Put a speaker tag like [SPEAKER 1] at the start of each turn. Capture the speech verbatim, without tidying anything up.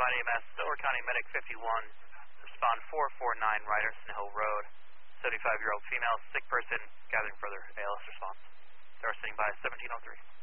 [SPEAKER 1] County E M S, Delaware County Medic fifty-one, respond four four nine Ryderson Hill Road, seventy-five-year-old female, sick person, gathering further A L S response. They are sitting by seventeen oh three.